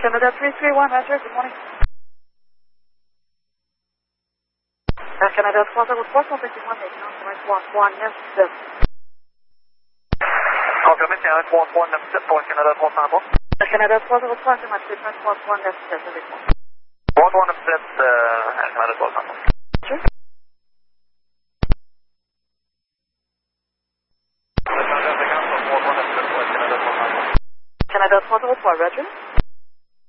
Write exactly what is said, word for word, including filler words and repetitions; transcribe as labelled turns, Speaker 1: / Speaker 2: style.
Speaker 1: Canada three three one, Roger, good morning. Air Canada trois zéro trois, contactez-moi maintenant sur un trois trois neuf sept.
Speaker 2: Confirmé, c'est un trois trois neuf sept pour le Canada trois cent trois.
Speaker 1: Air Canada trois zéro trois, c'est matché un trois trois neuf sept avec moi.
Speaker 2: trois trois neuf sept, euh, Air Canada trois cent trois.
Speaker 1: Roger. Canada trois zéro trois, Roger.